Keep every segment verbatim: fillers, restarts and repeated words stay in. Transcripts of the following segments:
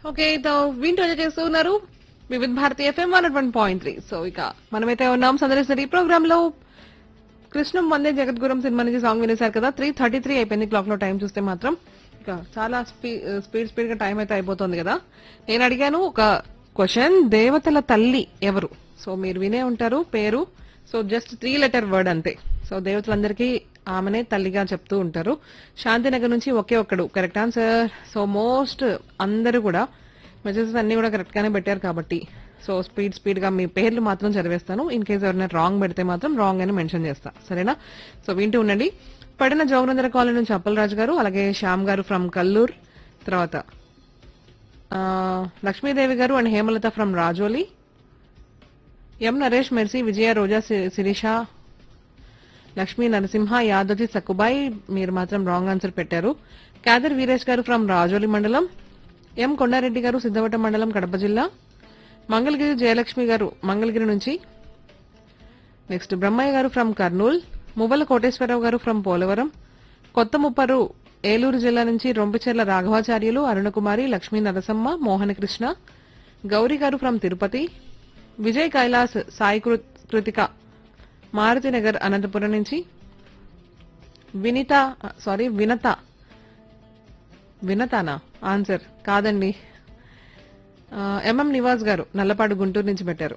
Okay తో వింటూ చేస్తున్నారు వివిధ Bharati FM one one point three. So ఇక మనమైతే ఉన్నాం సందర్శన ఈ ప్రోగ్రామ్ లో కృష్ణం వందే జగద్గురం సినిమా నుంచి సాంగ్ వినేశారు కదా. త్రీ థర్టీ త్రీ అయిపోయింది క్లాక్ లో. టైం చూస్తే మాత్రం ఇక చాలా స్పీడ్ స్పీడ్ గా టైం అయితే అయిపోతుంది కదా. నేను అడిగాను ఒక క్వశ్చన్, దేవతల తల్లి ఎవరు? సో మీరు వినే ఉంటారు పేరు. So just three letter word అంతే. సో దేవతలందరికీ ఆమెనే తల్లిగా చెప్తూ ఉంటారు. శాంతినగర్ నుంచి ఒకే ఒక్కడు కరెక్ట్ ఆన్సర్. సో మోస్ట్ అందరూ కూడా మెసేజెస్ అన్ని కూడా కరెక్ట్ గానే పెట్టారు కాబట్టి సో స్పీడ్ స్పీడ్ గా మీ పేర్లు మాత్రం చదివేస్తాను. ఇన్ కేసు ఎవరైనా రాంగ్ పెడితే మాత్రం రాంగ్ అని మెన్షన్ చేస్తా, సరేనా? సో వింటూ ఉండండి. పడిన జోగనందర కాలనీ నుంచి అప్పలరాజు గారు, అలాగే శ్యామ్ గారు ఫ్రమ్ కల్లూర్, తర్వాత ఆ, లక్ష్మీదేవి గారు and Hemalatha from Rajoli, M Naresh mercy, Vijaya, Roja, C- Sirisha, Lakshmi Narasimha, Yadoji Sakkubai, మీరు మాత్రం రాంగ్ ఆన్సర్ పెట్టారు. కాదర్ వీరేష్ గారు ఫ్రమ్ రాజోలి మండలం, ఎం కొండారెడ్డి గారు సిద్ధవటం మండలం కడప జిల్లా, మంగళగిరి జయలక్ష్మి గారు మంగళగిరి నుంచి, నెక్స్ట్ బ్రహ్మయ్య గారు ఫ్రమ్ కర్నూల్, మువ్వల కోటేశ్వరరావు గారు ఫ్రమ్ పోలవరం, కొత్త ముప్పరు ఏలూరు జిల్లా నుంచి రొంపిచెర్ల రాఘవాచార్యులు, అరుణకుమారి, లక్ష్మీ నరసమ్మ, మోహనకృష్ణ, గౌరీ గారు ఫ్రమ్ తిరుపతి, విజయ్ కైలాస్, సాయి కృ- కృతిక మారుతినగర్ అనంతపురం నుంచి, వినిత సారీ వినత వినతానా ఆన్సర్ కాదండి. ఆ, ఎంఎం నివాస్ గారు నల్లపాడు గుంటూరు నుంచి పెట్టారు.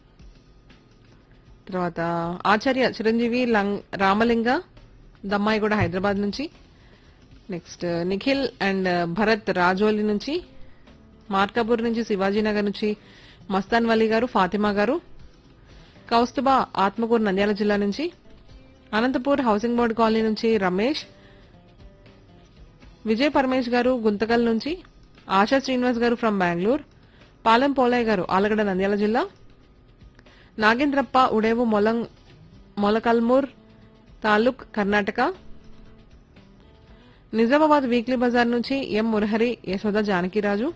తర్వాత ఆచార్య చిరంజీవి లం- రామలింగ దమ్మాయి కూడా హైదరాబాద్ నుంచి, నెక్స్ట్ నిఖిల్ అండ్ భరత్ రాజోలి నుంచి, మార్కాపూర్ నుంచి శివాజీనగర్ నుంచి మస్తాన్ వలీ గారు, ఫాతిమా గారు, కౌస్తుబా ఆత్మకూరు నంద్యాల జిల్లా నుంచి, అనంతపూర్ హౌసింగ్ బోర్డు కాలనీ నుంచి రమేష్, విజయ్ పరమేష్ గారు గుంతకల్ నుంచి, ఆశా శ్రీనివాస్ గారు ఫ్రమ్ బెంగళూరు, పాలెం పోలయ్య గారు ఆలగడ నంద్యాల జిల్లా, నాగేంద్రప్ప ఉడేవు మొలం మొలకల్మూర్ తాలూక్ కర్ణాటక, నిజామాబాద్ వీక్లీ బజార్ నుంచి ఎం మురహరి, యశోద జానకిరాజు,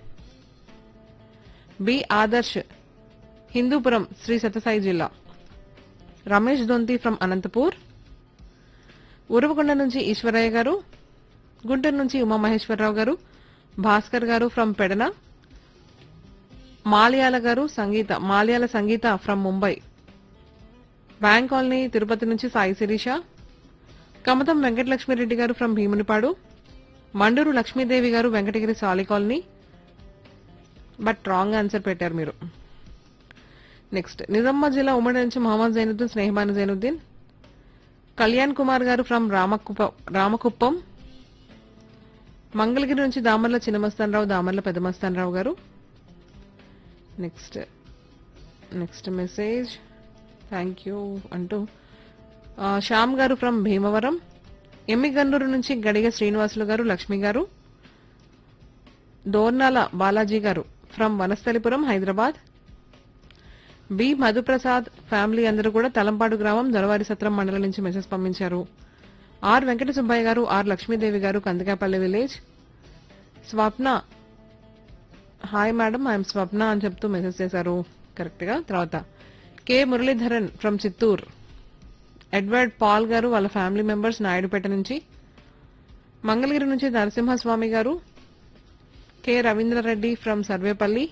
బి ఆదర్శ్ హిందూపురం శ్రీ సత్యసాయి జిల్లా, రమేష్ దొంతి ఫ్రమ్ అనంతపూర్, ఉరవకొండ నుంచి ఈశ్వరయ్య గారు, గుంటూరు నుంచి ఉమామహేశ్వరరావు గారు, భాస్కర్ గారు ఫ్రమ్ పెడన, మాల్యాల గారు సంగీత మాల్యాల సంగీత from Mumbai, bank colony Tirupati నుంచి సాయి శిరీష, కమతం వెంకటలక్ష్మిరెడ్డి గారు ఫ్రమ్ భీమునిపాడు, మండూరు లక్ష్మీదేవి గారు వెంకటగిరి సాలి కాలనీ, బట్ రాంగ్ ఆన్సర్ పెట్టారు మీరు. నెక్స్ట్ నిజామాబాద్ జిల్లా ఉమ్మడి నుంచి మహమ్మద్ జైనుద్దీన్, స్నేహబాను జైనుద్దీన్, కళ్యాణ్ కుమార్ గారు ఫ్రమ్ రామకుప్ప రామకుప్పం, మంగళగిరి నుంచి దామర్ల చిన్నమస్తానరావు, దామర్ల పెద్దమస్తానరావు గారు. Next next message thank you అంటూ ఆ, శ్యామ్ గారు ఫ్రమ్ భీమవరం, ఎమ్మిగన్నూరు నుంచి గడిగ శ్రీనివాసులు గారు, లక్ష్మి గారు, దోర్నాల బాలాజీ గారు from Vanasthalipuram Hyderabad, B Madhu Prasad family అందరూ కూడా తలంపాడు గ్రామం దొరవారి సత్రం మండలం నుంచి మెసేజ్ పంపించారు. ఆర్ వెంకట సుబ్బయ్య గారు, ఆర్ లక్ష్మీదేవి గారు Kandikapalli village, Swapna hi madam I'm స్వప్న అని చెప్తూ మెసేజ్ చేశారు కరెక్ట్ గా. తర్వాత K Muralidharan from Chittoor, Edward Paul గారు వాళ్ళ ఫ్యామిలీ మెంబర్స్ నాయుడుపేట నుంచి, మంగళగిరి నుంచి నరసింహస్వామి గారు, కె రవీంద్రారెడ్డి ఫ్రమ్ సర్వేపల్లి,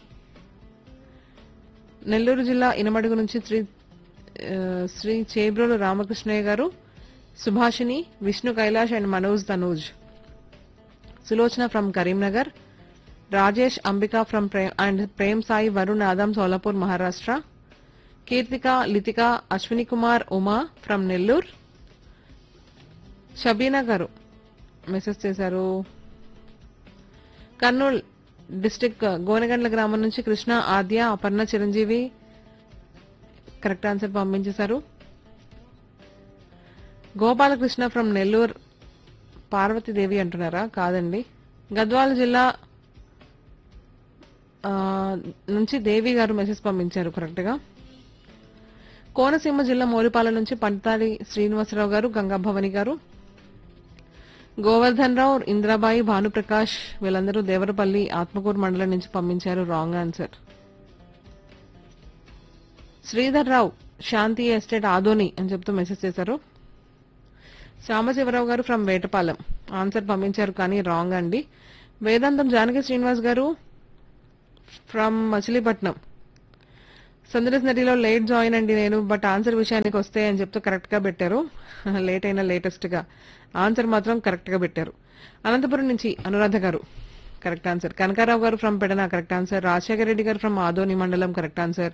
నెల్లూరు జిల్లా ఇనమడుగు నుంచి శ్రీ ఆ, శ్రీ చేబ్రోలు రామకృష్ణయ్య గారు, Subhashini, Vishnu Kailash and Manoj Tanuj, Sulochana from Karimnagar, Rajesh Ambika from Prem and Prem Sai Varun Adam Solapur Maharashtra, Keerthika, Lithika, Ashwini Kumar, Uma from Nellore, Shabina గారు మెసేజ్ చేశారు. కర్నూలు డిస్టిక్ గోనెగండ్ల గ్రామం నుంచి కృష్ణ, ఆద్య, అపర్ణ, చిరంజీవి కరెక్ట్ ఆన్సర్ పంపించేశారు. గోపాలకృష్ణ ఫ్రమ్ నెల్లూరు, పార్వతీదేవి అంటున్నారా? కాదండి. గద్వాల జిల్లా ఆ, నుంచి దేవి గారు మెసేజ్ పంపించారు కరెక్ట్ గా. కోనసీమ జిల్లా మోరిపాల నుంచి పంతాడి శ్రీనివాసరావు గారు, గంగా భవని గారు, గోవర్ధన్ రావు, ఇంద్రాబాయి, భానుప్రకాష్ వీళ్ళందరూ దేవరపల్లి ఆత్మకూరు మండలం నుంచి పంపించారు రాంగ్ ఆన్సర్. శ్రీధర్ రావు శాంతి ఎస్టేట్ ఆదోని అని చెప్తూ మెసేజ్ చేశారు. శ్యామశివరావు గారు ఫ్రమ్ వేటపాలెం ఆన్సర్ పంపించారు కానీ రాంగ్ అండి. వేదాంతం జానకి శ్రీనివాస్ గారు ఫ్రమ్ మచిలీపట్నం. సందర్శ నదిలో లేట్ జాయిన్ అండి నేను, బట్ ఆన్సర్ విషయానికి వస్తే అని చెప్తూ కరెక్ట్ గా పెట్టారు. లేట్ అయినా లేటెస్ట్ గా ఆన్సర్ మాత్రం కరెక్ట్ గా పెట్టారు. అనంతపురం నుంచి అనురాధ గారు కరెక్ట్ ఆన్సర్. కనకారావు గారు from Pedana correct answer. Rajasekhara Reddy గారు ఫ్రమ్ ఆదోని మండలం కరెక్ట్ ఆన్సర్.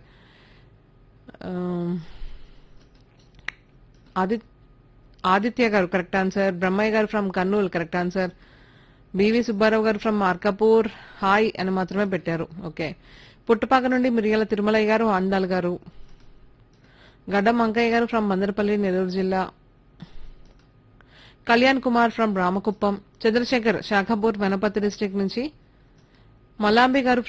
ఆది ఆదిత్య గారు కరెక్ట్ ఆన్సర్. బ్రహ్మయ్య గారు from Kurnool correct answer. BV Subbarao గారు ఫ్రమ్ మార్కాపూర్ హాయ్ అని మాత్రమే పెట్టారు. ఓకే. పుట్టపాక నుండి మిరియాల తిరుమలయ్య గారు, ఆండాల్ గారు, గడ్డం అంకయ్య గారు ఫ్రమ్ మందరపల్లి నెల్లూరు జిల్లా, కళ్యాణ్ కుమార్ ఫ్రమ్ రామకుప్పం, చంద్రశేఖర్ శాఖాపూర్ వనపర్తి డిస్ట్రిక్ట్ నుంచి, మల్లాంబి గారు